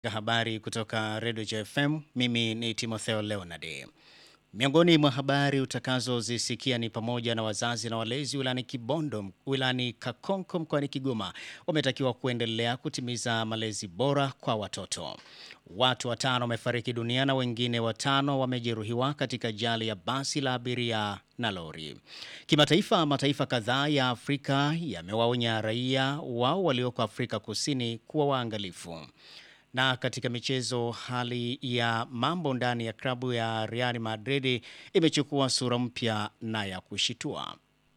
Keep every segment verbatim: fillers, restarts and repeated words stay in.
Habari kutoka Radio J F M, mimi ni Timotheo Leonard. Miongoni mwa habari utakazozisikia ni pamoja na wazazi na walezi wilayani Kibondo, wilayani Kakonko mkoani Kigoma wametakiwa kuendelea kutimiza malezi bora kwa watoto. Watu watano wamefariki dunia na wengine watano wamejeruhiwa katika ajali ya basi la abiria na lori. Kimataifa, mataifa kadhaa ya Afrika yamewaonya raia wao walioko Afrika Kusini kuwa waangalifu. Na katika michezo, hali ya mambo ndani ya klabu ya Real Madrid imechukua sura mpya na ya kushitua.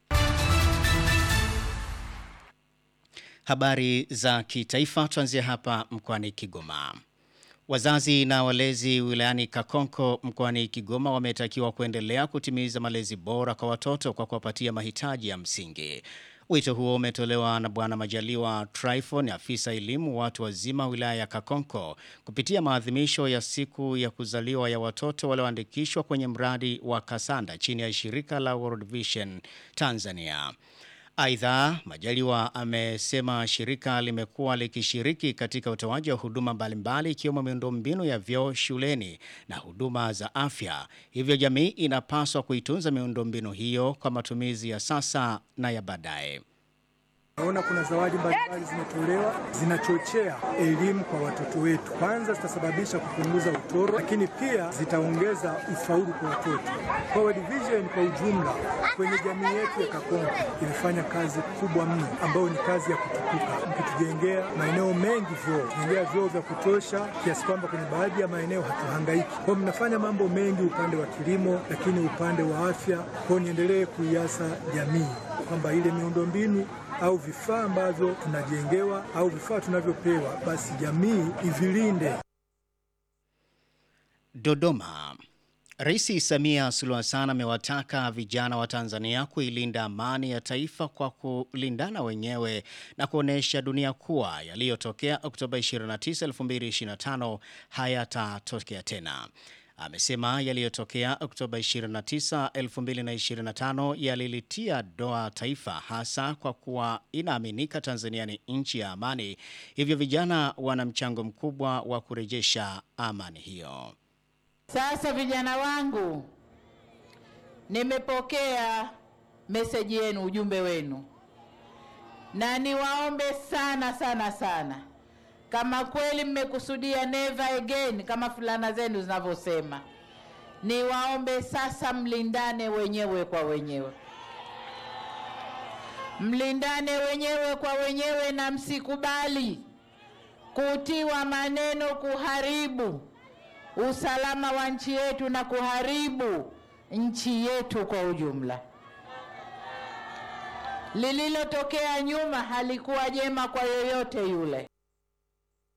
Habari za kitaifa, tuanzie hapa mkoani Kigoma. Wazazi na walezi wilayani Kakonko mkoani Kigoma wametakiwa kuendelea kutimiza malezi bora kwa watoto kwa kuwapatia mahitaji ya msingi. Wito huo umetolewa na Bwana Majaliwa Tryphon, afisa elimu watu wazima wilaya ya Kakonko, kupitia maadhimisho ya siku ya kuzaliwa ya watoto walioandikishwa kwenye mradi wa Kasanda chini ya shirika la World Vision Tanzania. Aidha, Majaliwa amesema shirika limekuwa likishiriki katika utoaji wa huduma mbalimbali ikiwemo miundombinu ya vyoo shuleni na huduma za afya. Hivyo jamii inapaswa kuitunza miundombinu hiyo kwa matumizi ya sasa na ya baadaye. Naona kuna zawadi mbalimbali zinatolewa, zinachochea elimu kwa watoto wetu. Kwanza zitasababisha kupunguza utoro, lakini pia zitaongeza ufaulu kwa watoto. Kwa World Vision kwa ujumla kwenye jamii yetu ya Kakonko inafanya kazi kubwa mno ambayo ni kazi ya kutukuka. Mkitujengea maeneo mengi vyoo, tujengea vyoo vya kutosha kiasi kwamba kwenye baadhi ya maeneo hatuhangaiki. Kwa mnafanya mambo mengi upande wa kilimo, lakini upande wa afya. Kwa niendelee kuiasa jamii kwamba ile miundombinu au vifaa ambavyo tunajengewa au vifaa tunavyopewa basi jamii ivilinde. Dodoma. Rais Samia Suluhu Hassan amewataka vijana wa Tanzania kuilinda amani ya taifa kwa kulindana wenyewe na kuonesha dunia kuwa yaliyotokea Oktoba ishirini na tisa elfu mbili ishirini na tano hayatatokea tena. Amesema yaliyotokea Oktoba ishirini na tisa elfu mbili ishirini na tano yalilitia doa taifa, hasa kwa kuwa inaaminika Tanzania ni nchi ya amani. Hivyo vijana wana mchango mkubwa wa kurejesha amani hiyo. Sasa vijana wangu, nimepokea meseji yenu, ujumbe wenu, na niwaombe sana sana sana, kama kweli mmekusudia never again kama fulana zenu zinavyosema, niwaombe sasa mlindane wenyewe kwa wenyewe. Mlindane wenyewe kwa wenyewe na msikubali kutiwa maneno kuharibu usalama wa nchi yetu na kuharibu nchi yetu kwa ujumla. Lililotokea nyuma halikuwa jema kwa yoyote yule.